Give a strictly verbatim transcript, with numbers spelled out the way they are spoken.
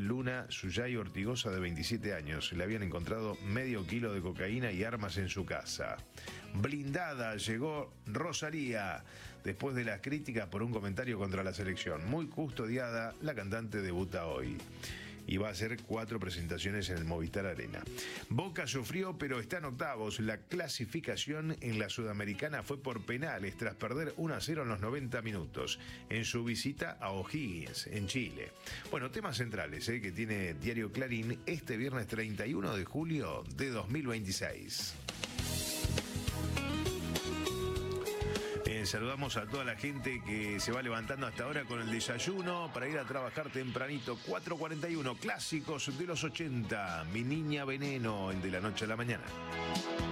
Luna Suyay Ortigosa, de veintisiete años. Le habían encontrado medio kilo de cocaína y armas en su casa. Blindada llegó Rosalía después de las críticas por un comentario contra la selección. Muy custodiada, la cantante debuta hoy y va a hacer cuatro presentaciones en el Movistar Arena. Boca sufrió, pero está en octavos. La clasificación en la Sudamericana fue por penales tras perder uno a cero en los noventa minutos en su visita a O'Higgins, en Chile. Bueno, temas centrales eh, que tiene Diario Clarín este viernes treinta y uno de julio de dos mil veintiséis. Eh, saludamos a toda la gente que se va levantando hasta ahora con el desayuno para ir a trabajar tempranito. Cuatro cuarenta y uno, clásicos de los ochenta. Mi niña veneno, el de la noche a la mañana.